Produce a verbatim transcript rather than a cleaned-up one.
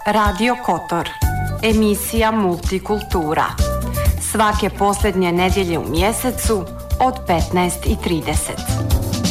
Radio Kotor, emisija Multikultura. Svake posljednje nedjelje u mjesecu od petnaest i trideset.